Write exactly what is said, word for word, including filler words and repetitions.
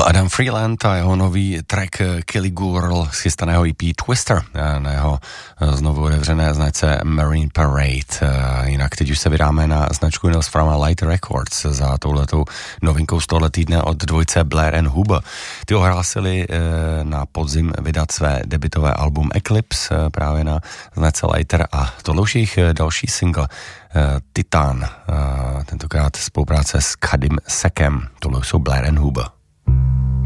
Adam Freeland a jeho nový track Killy Girl z chystaného E P Twister na jeho znovu otevřené značce Marine Parade. Jinak teď už se vydáme na značku Nils Fram Light Records za touhletou novinkou z tohle týdne od dvojce Blair and Huber. Ty ohlásili na podzim vydat své debutové album Eclipse právě na značce Lighter a tohle už jejich další single Titan, tentokrát spolupráce s Kadim Sekem. Tohle jsou Blair and Huber.